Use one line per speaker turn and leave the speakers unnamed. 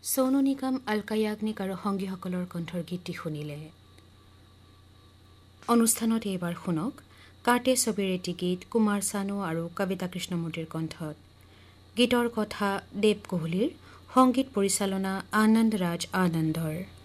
সোনু নিগম, আলকা য়াগনিক আৰু সংগীসকলৰ কণ্ঠৰ গীতটি শুনিলে। অনুষ্ঠানত এইবাৰ শুনক কাটে ছবিৰ এটি গীত কুমাৰ চানু আৰু কবিতা কৃষ্ণমূৰ্তিৰ কণ্ঠত। গীতৰ কথা দেৱ কোহলীৰ, সংগীত পৰিচালনা আনন্দ ৰাজ আনন্দৰ।